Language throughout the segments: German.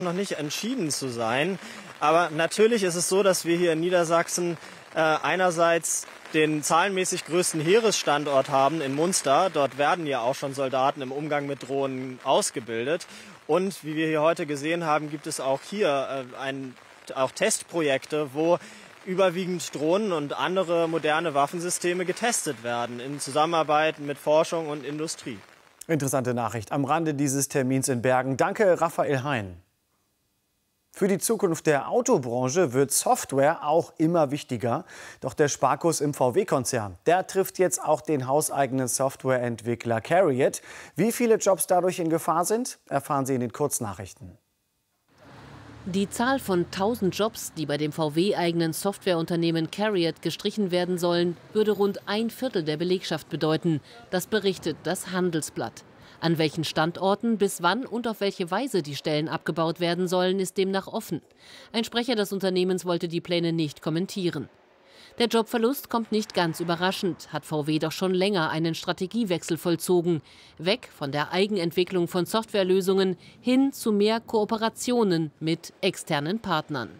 Noch nicht entschieden zu sein. Aber natürlich ist es so, dass wir hier in Niedersachsen einerseits den zahlenmäßig größten Heeresstandort haben in Munster. Dort werden ja auch schon Soldaten im Umgang mit Drohnen ausgebildet. Und wie wir hier heute gesehen haben, gibt es auch hier auch Testprojekte, wo überwiegend Drohnen und andere moderne Waffensysteme getestet werden in Zusammenarbeit mit Forschung und Industrie. Interessante Nachricht am Rande dieses Termins in Bergen. Danke, Raphael Hein. Für die Zukunft der Autobranche wird Software auch immer wichtiger. Doch der Sparkurs im VW-Konzern, der trifft jetzt auch den hauseigenen Softwareentwickler CARIAD. Wie viele Jobs dadurch in Gefahr sind, erfahren Sie in den Kurznachrichten. Die Zahl von 1000 Jobs, die bei dem VW-eigenen Softwareunternehmen CARIAD gestrichen werden sollen, würde rund ein Viertel der Belegschaft bedeuten. Das berichtet das Handelsblatt. An welchen Standorten, bis wann und auf welche Weise die Stellen abgebaut werden sollen, ist demnach offen. Ein Sprecher des Unternehmens wollte die Pläne nicht kommentieren. Der Jobverlust kommt nicht ganz überraschend, hat VW doch schon länger einen Strategiewechsel vollzogen. Weg von der Eigenentwicklung von Softwarelösungen hin zu mehr Kooperationen mit externen Partnern.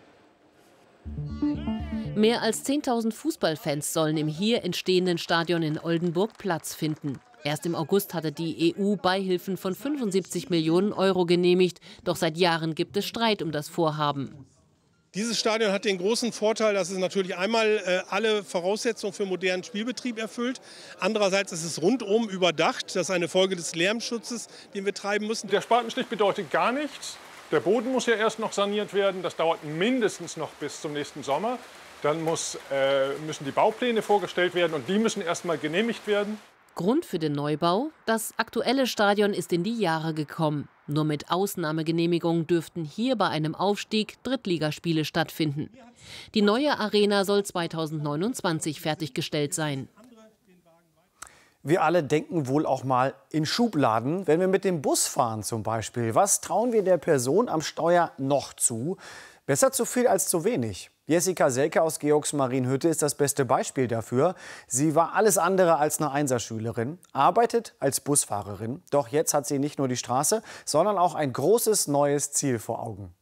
Mehr als 10.000 Fußballfans sollen im hier entstehenden Stadion in Oldenburg Platz finden. Erst im August hatte die EU Beihilfen von 75 Millionen Euro genehmigt. Doch seit Jahren gibt es Streit um das Vorhaben. Dieses Stadion hat den großen Vorteil, dass es natürlich einmal alle Voraussetzungen für modernen Spielbetrieb erfüllt. Andererseits ist es rundum überdacht. Das ist eine Folge des Lärmschutzes, den wir treiben müssen. Der Spatenstich bedeutet gar nichts. Der Boden muss ja erst noch saniert werden. Das dauert mindestens noch bis zum nächsten Sommer. Dann müssen die Baupläne vorgestellt werden und die müssen erst mal genehmigt werden. Grund für den Neubau? Das aktuelle Stadion ist in die Jahre gekommen. Nur mit Ausnahmegenehmigung dürften hier bei einem Aufstieg Drittligaspiele stattfinden. Die neue Arena soll 2029 fertiggestellt sein. Wir alle denken wohl auch mal in Schubladen, wenn wir mit dem Bus fahren zum Beispiel. Was trauen wir der Person am Steuer noch zu? Besser zu viel als zu wenig. Jessica Selke aus Georgsmarienhütte ist das beste Beispiel dafür. Sie war alles andere als eine Einserschülerin, arbeitet als Busfahrerin. Doch jetzt hat sie nicht nur die Straße, sondern auch ein großes neues Ziel vor Augen.